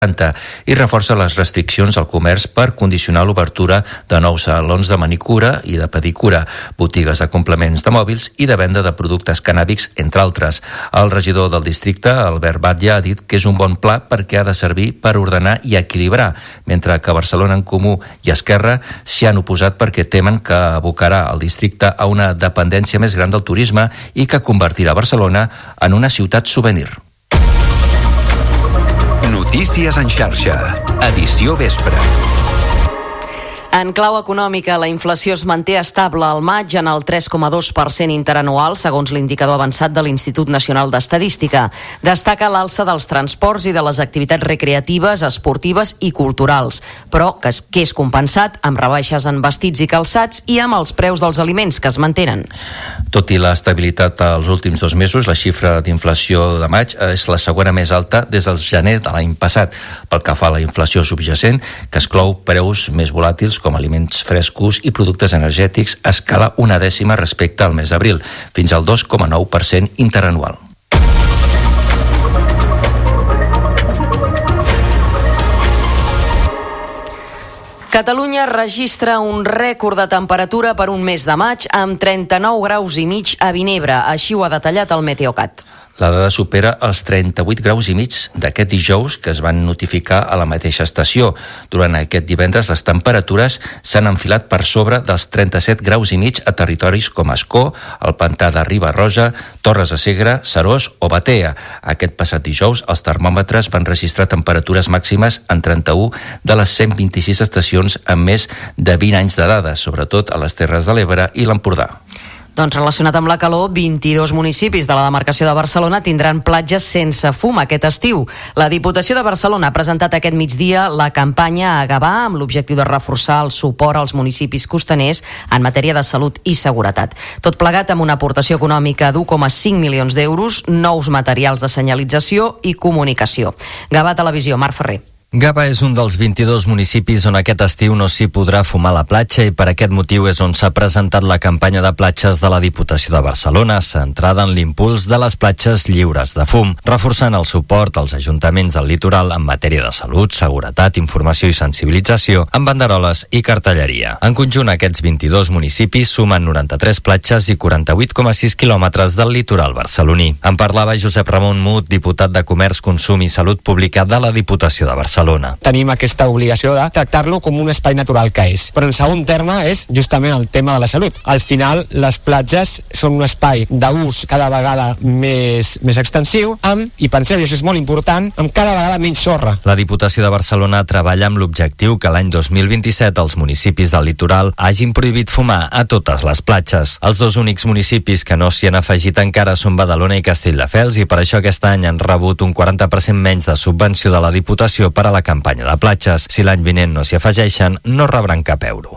i reforça les restriccions al comerç per condicionar l'obertura de nous salons de manicura i de pedicura, botigues de complements de mòbils i de venda de productes cannàbics, entre altres. El regidor del districte, Albert Batlle, ha dit que és un bon pla perquè ha de servir per ordenar i equilibrar, mentre que Barcelona en Comú i Esquerra s'hi han oposat perquè temen que abocarà el districte a una dependència més gran del turisme i que convertirà Barcelona en una ciutat souvenir. Notícies en xarxa, edició vespre. En clau econòmica, la inflació es manté estable al maig en el 3,2% interanual, segons l'indicador avançat de l'Institut Nacional d'Estadística. Destaca l'alça dels transports i de les activitats recreatives, esportives i culturals, però que és compensat amb rebaixes en vestits i calçats i amb els preus dels aliments, que es mantenen. Tot i l'estabilitat als últims 2 mesos, la xifra d'inflació de maig és la segona més alta des del gener de l'any passat. Pel que fa a la inflació subjacent, que exclou preus més volàtils com aliments frescos i productes energètics, escala 1/10 respecte al mes d'abril, fins al 2,9% interanual. Catalunya registra un rècord de temperatura per un mes de maig amb 39 graus i mig a Vinebre, així ho ha detallat el Meteocat. La dada supera els 38 graus i mig d'aquest dijous que es van notificar a la mateixa estació. Durant aquest divendres les temperatures s'han enfilat per sobre dels 37 graus i mig a territoris com Ascó, el Pantà de Riba-roja, Torres de Segre, Serós o Batea. Aquest passat dijous els termòmetres van registrar temperatures màximes en 31 de les 126 estacions amb més de 20 anys de dades, sobretot a les Terres de l'Ebre i l'Empordà. Doncs relacionat amb la calor, 22 municipis de la demarcació de Barcelona tindran platges sense fum aquest estiu. La Diputació de Barcelona ha presentat aquest migdia la campanya a Gavà amb l'objectiu de reforçar el suport als municipis costaners en matèria de salut i seguretat. Tot plegat amb una aportació econòmica d'1,5 milions d'euros, nous materials de senyalització i comunicació. Gavà Televisió, Marc Ferrer. Gavà és un dels 22 municipis on aquest estiu no s'hi podrà fumar a la platja i per aquest motiu és on s'ha presentat la campanya de platges de la Diputació de Barcelona, centrada en l'impuls de les platges lliures de fum, reforçant el suport als ajuntaments del litoral en matèria de salut, seguretat, informació i sensibilització, amb banderoles i cartelleria. En conjunt, aquests 22 municipis sumen 93 platges i 48,6 quilòmetres del litoral barceloní. En parlava Josep Ramon Mut, diputat de Comerç, Consum i Salut Pública de la Diputació de Barcelona. Tenim aquesta obligació de tractar-lo com un espai natural que és. Però en segon terme és justament el tema de la salut. Al final, les platges són un espai d'ús cada vegada més extensiu i penseu, i això és molt important, amb cada vegada menys sorra. La Diputació de Barcelona treballa amb l'objectiu que l'any 2027 els municipis del litoral hagin prohibit fumar a totes les platges. Els dos únics municipis que no s'hi han afegit encara són Badalona i Castelldefels i per això aquest any han rebut un 40% menys de subvenció de la Diputació per a la campanya de platges. Si l'any vinent no s'hi afegeixen, no rebran cap euro.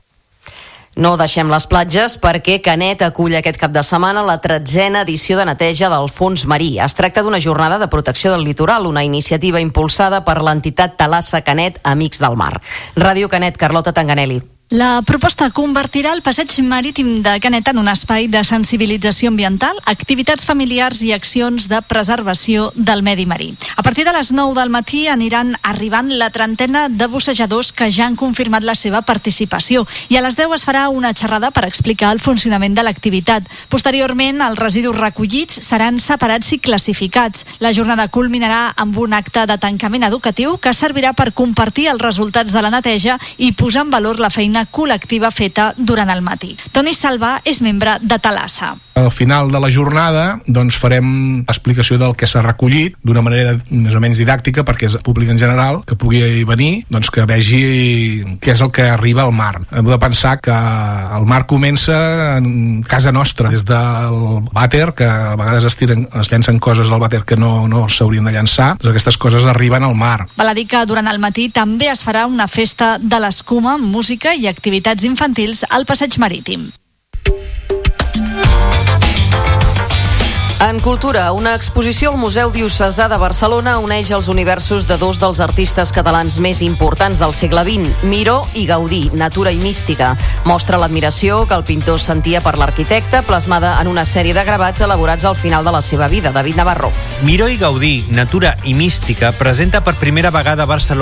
No deixem les platges perquè Canet acull aquest cap de setmana la 13a edició de neteja del fons marí. Es tracta d'una jornada de protecció del litoral, una iniciativa impulsada per l'entitat Thalassa Canet Amics del Mar. Ràdio Canet, Carlota Tanganelli. La proposta convertirà el passeig marítim de Canet en un espai de sensibilització ambiental, activitats familiars i accions de preservació del medi marí. A partir de les 9 del matí aniran arribant la 30ena de bussejadors que ja han confirmat la seva participació i a les 10 es farà una xerrada per explicar el funcionament de l'activitat. Posteriorment, els residus recollits seran separats i classificats. La jornada culminarà amb un acte de tancament educatiu que servirà per compartir els resultats de la neteja i posar en valor la feina col·lectiva feta durant el matí. Toni Salvà és membre de Thalassa. Al final de la jornada farem explicació del que s'ha recollit d'una manera més o menys didàctica perquè és públic en general, que pugui venir, que vegi què és el que arriba al mar. Hem de pensar que el mar comença en casa nostra, des del vàter, que a vegades es llancen coses al vàter que no s'haurien de llançar, aquestes coses arriben al mar. Val a dir que durant el matí també es farà una festa de l'escuma amb música i activitats infantils al passeig marítim. En cultura, una exposició al Museu Diocesà de Barcelona uneix els universos de dos dels artistes catalans més importants del segle XX, Miró i Gaudí, natura i mística. Mostra l'admiració que el pintor sentia per l'arquitecte, plasmada en una sèrie de gravats elaborats al final de la seva vida. David Navarro. Miró i Gaudí, natura i mística, presenta per primera vegada a Barcelona